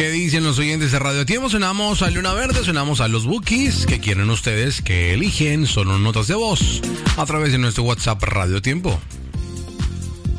¿Qué dicen los oyentes de Radio Tiempo? Sonamos a Luna Verde, sonamos a los Bookies. ¿Qué quieren ustedes? ¿Qué eligen? Son notas de voz a través de nuestro WhatsApp Radio Tiempo.